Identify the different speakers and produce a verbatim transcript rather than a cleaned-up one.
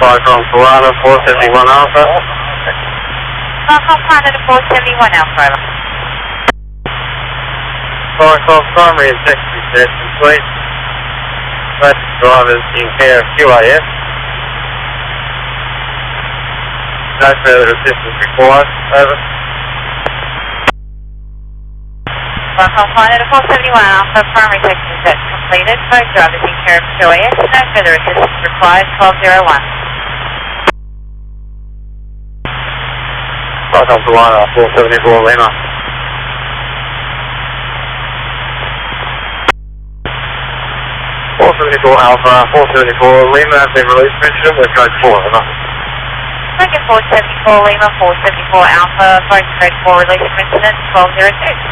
Speaker 1: Cyclone Piranha four seventy-one Alpha.
Speaker 2: Cyclone Piranha four seventy-one Alpha.
Speaker 1: Cyclone primary and secondary test complete. Both drivers in care of Q A S. No further assistance required. Over.
Speaker 2: Cyclone Piranha four seventy-one Alpha, primary secondary test completed. Both drivers in care of Q A S. No further assistance required. twelve oh one.
Speaker 1: Cyclone Piranha four seventy-four Lima. four seventy-four Alpha, four seventy-four Lima have been released from incident with code four, over.
Speaker 2: Second four seventy-four Lima, four seventy-four Alpha, both code four release from incident, twelve oh two.